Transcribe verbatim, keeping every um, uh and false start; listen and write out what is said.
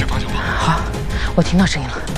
去八九八。 好，我听到声音了。